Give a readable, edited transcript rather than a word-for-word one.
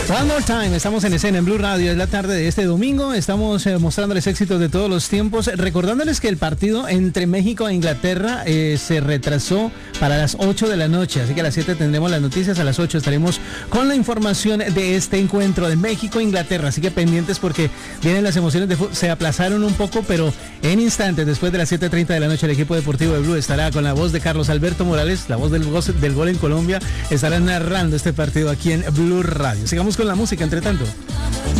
One More Time, estamos en escena en Blue Radio, es la tarde de este domingo, estamos mostrándoles éxitos de todos los tiempos, recordándoles que el partido entre México e Inglaterra se retrasó para las 8 de la noche, así que a las 7 tendremos las noticias, a las 8 estaremos con la información de este encuentro de México e Inglaterra, así que pendientes porque vienen las emociones de fútbol, se aplazaron un poco, pero en instantes, después de las 7:30 de la noche, el equipo deportivo de Blue estará con la voz de Carlos Alberto Morales, la voz del gol en Colombia, estará narrando este partido aquí en Blue Radio. Sigamos con la música, entre tanto.